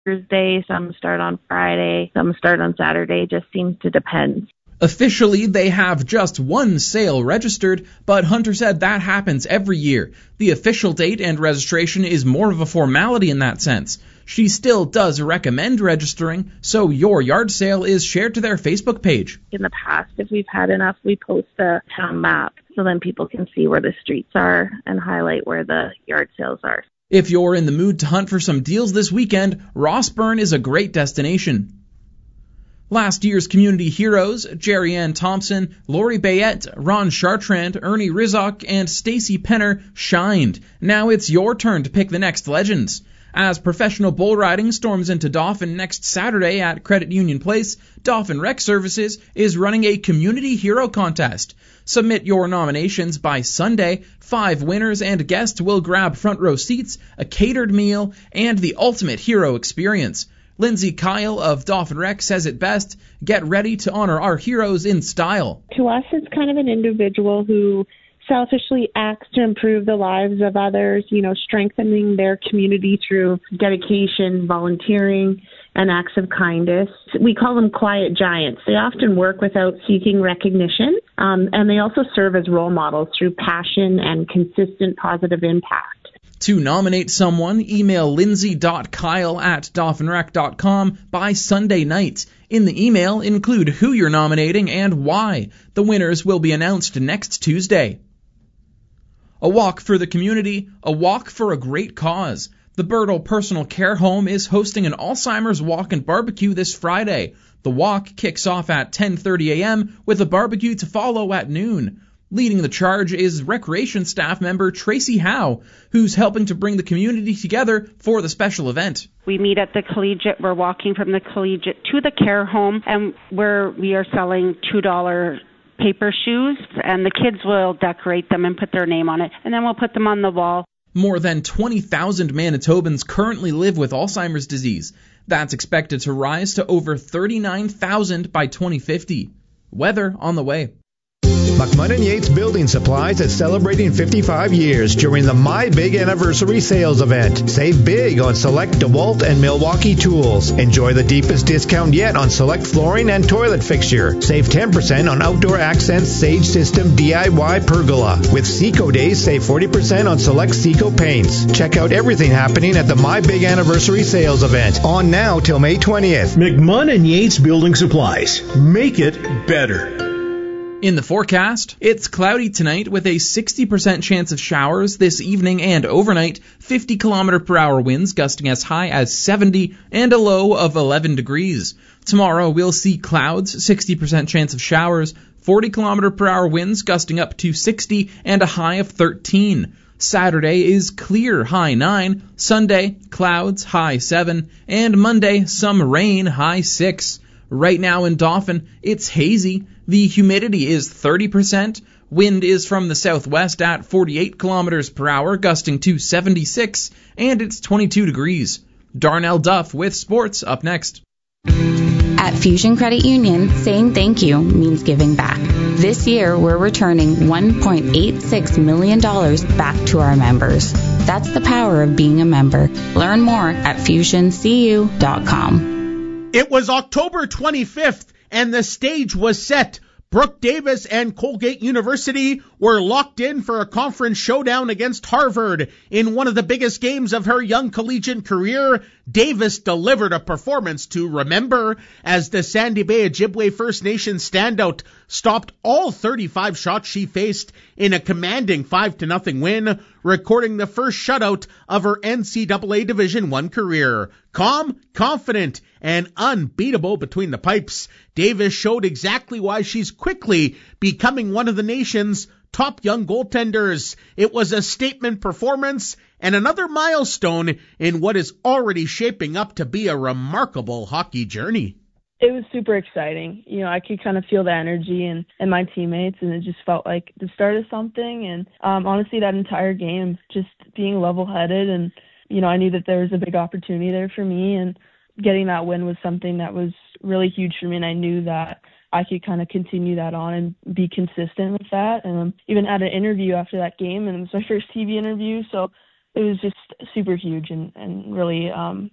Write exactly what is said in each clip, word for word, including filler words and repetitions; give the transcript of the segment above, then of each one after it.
Thursday, some start on Friday, some start on Saturday. Just seems to depend. Officially, they have just one sale registered, but Hunter said that happens every year. The official date and registration is more of a formality in that sense. She still does recommend registering, so your yard sale is shared to their Facebook page. In the past, if we've had enough, we post a town map so then people can see where the streets are and highlight where the yard sales are. If you're in the mood to hunt for some deals this weekend, Rossburn is a great destination. Last year's community heroes, Jerry Ann Thompson, Lori Bayette, Ron Chartrand, Ernie Rizok, and Stacy Penner shined. Now it's your turn to pick the next legends. As professional bull riding storms into Dauphin next Saturday at Credit Union Place, Dauphin Rec Services is running a community hero contest. Submit your nominations by Sunday. Five winners and guests will grab front row seats, a catered meal, and the ultimate hero experience. Lindsay Kyle of Dauphin Rec says it best, get ready to honor our heroes in style. To us, it's kind of an individual who selfishly acts to improve the lives of others, you know, strengthening their community through dedication, volunteering, and acts of kindness. We call them quiet giants. They often work without seeking recognition, um, and they also serve as role models through passion and consistent positive impact. To nominate someone, email lindsay.kyle at dauphinrec dot com by Sunday night. In the email, include who you're nominating and why. The winners will be announced next Tuesday. A walk for the community, a walk for a great cause. The Birtle Personal Care Home is hosting an Alzheimer's walk and barbecue this Friday. The walk kicks off at ten thirty a.m. with a barbecue to follow at noon. Leading the charge is recreation staff member Tracy Howe, who's helping to bring the community together for the special event. We meet at the collegiate. We're walking from the collegiate to the care home, and where we are selling two dollars paper shoes, and the kids will decorate them and put their name on it, and then we'll put them on the wall. More than twenty thousand Manitobans currently live with Alzheimer's disease. That's expected to rise to over thirty-nine thousand by twenty fifty. Weather on the way. McMunn and Yates Building Supplies is celebrating fifty-five years during the My Big Anniversary Sales Event. Save big on select DeWalt and Milwaukee tools. Enjoy the deepest discount yet on select flooring and toilet fixture. Save ten percent on Outdoor Accents Sage System D I Y Pergola. With Seco Days, save forty percent on select Seco paints. Check out everything happening at the My Big Anniversary Sales Event. On now till May twentieth. McMunn and Yates Building Supplies. Make it better. In the forecast, it's cloudy tonight with a sixty percent chance of showers this evening and overnight, fifty kilometer per hour winds gusting as high as seventy and a low of eleven degrees. Tomorrow we'll see clouds, sixty percent chance of showers, forty kilometer per hour winds gusting up to sixty and a high of thirteen. Saturday is clear, high nine. Sunday, clouds, high seven. And Monday, some rain, high six. Right now in Dauphin, it's hazy. The humidity is thirty percent. Wind is from the southwest at forty-eight kilometers per hour, gusting to seventy-six, and it's twenty-two degrees. Darnell Duff with sports up next. At Fusion Credit Union, saying thank you means giving back. This year, we're returning one point eight six million dollars back to our members. That's the power of being a member. Learn more at fusion c u dot com. It was October twenty-fifth, and the stage was set. Brooke Davis and Colgate University were locked in for a conference showdown against Harvard. In one of the biggest games of her young collegiate career, Davis delivered a performance to remember as the Sandy Bay Ojibwe First Nation standout stopped all thirty-five shots she faced in a commanding five to nothing win, recording the first shutout of her N C double A Division One career. Calm, confident, and unbeatable between the pipes, Davis showed exactly why she's quickly becoming one of the nation's top young goaltenders. It was a statement performance and another milestone in what is already shaping up to be a remarkable hockey journey. It was super exciting. You know, I could kind of feel the energy and, and my teammates, and it just felt like the start of something. And um, honestly, that entire game, just being level-headed, and, you know, I knew that there was a big opportunity there for me, and getting that win was something that was really huge for me, and I knew that I could kind of continue that on and be consistent with that. And um, even had an interview after that game, and it was my first T V interview, so it was just super huge and, and really um,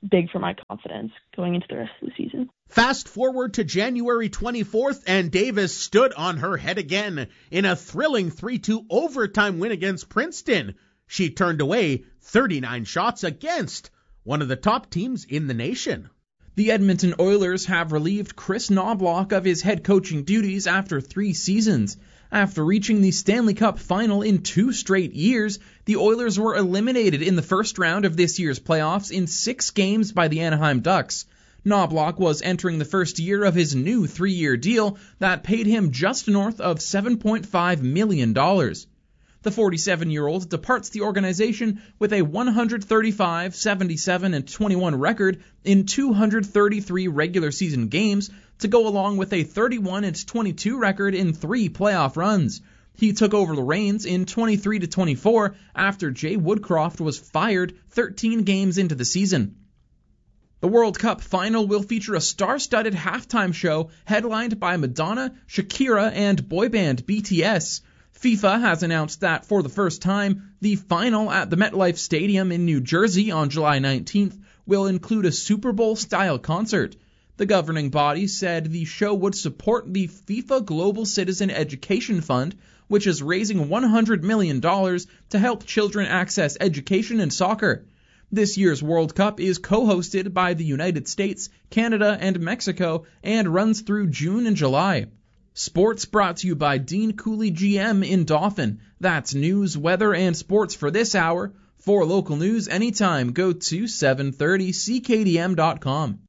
big for my confidence going into the rest of the season. Fast forward to January twenty-fourth, and Davis stood on her head again in a thrilling three two overtime win against Princeton. She turned away thirty-nine shots against one of the top teams in the nation. The Edmonton Oilers have relieved Chris Knobloch of his head coaching duties after three seasons. After reaching the Stanley Cup final in two straight years, the Oilers were eliminated in the first round of this year's playoffs in six games by the Anaheim Ducks. Knobloch was entering the first year of his new three-year deal that paid him just north of seven point five million dollars. The forty-seven-year-old departs the organization with a one thirty-five, seventy-seven, and twenty-one record in two hundred thirty-three regular season games to go along with a thirty-one and twenty-two record in three playoff runs. He took over the reins in twenty-three to twenty-four after Jay Woodcroft was fired thirteen games into the season. The World Cup final will feature a star-studded halftime show headlined by Madonna, Shakira, and boy band B T S. FIFA has announced that for the first time, the final at the MetLife Stadium in New Jersey on July nineteenth will include a Super Bowl-style concert. The governing body said the show would support the FIFA Global Citizen Education Fund, which is raising one hundred million dollars to help children access education and soccer. This year's World Cup is co-hosted by the United States, Canada, and Mexico and runs through June and July. Sports brought to you by Dean Cooley G M in Dauphin. That's news, weather, and sports for this hour. For local news anytime, go to seven thirty C K D M dot com.